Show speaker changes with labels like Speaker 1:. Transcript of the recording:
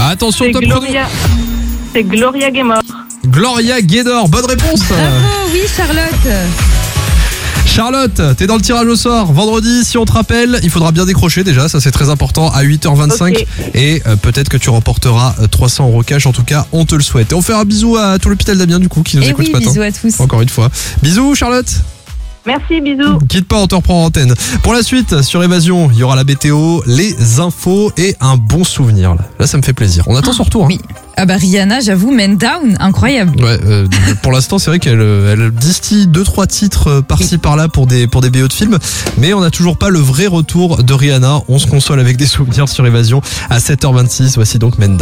Speaker 1: Attention,
Speaker 2: C'est
Speaker 1: top
Speaker 2: Gloria. C'est Gloria Gaynor.
Speaker 1: chrono. Gloria Gaynor, bonne réponse.
Speaker 3: Bravo, oui, Charlotte.
Speaker 1: Charlotte, t'es dans le tirage au sort. Vendredi, si on te rappelle, il faudra bien décrocher déjà, ça c'est très important, à 8h25.
Speaker 2: Ok.
Speaker 1: Et peut-être que tu remporteras 300 € cash, en tout cas, on te le souhaite. Et on fait un bisou à tout l'hôpital d'Amiens du coup qui nous
Speaker 3: Et
Speaker 1: écoute
Speaker 3: oui,
Speaker 1: ce matin.
Speaker 3: bisous à tous.
Speaker 1: Encore une fois. Bisous Charlotte.
Speaker 2: Merci, bisous.
Speaker 1: Quitte pas, on te reprend en antenne. Pour la suite, sur Évasion, il y aura la météo, les infos et un bon souvenir. Là ça me fait plaisir. On attend son retour.
Speaker 3: Oui. Ah bah Rihanna, j'avoue, Man Down, incroyable.
Speaker 1: Ouais, pour l'instant, c'est vrai qu'elle distille 2-3 titres par-ci par-là pour des BO de films, mais on n'a toujours pas le vrai retour de Rihanna. On se console avec des souvenirs sur Évasion à 7h26. Voici donc Men Down.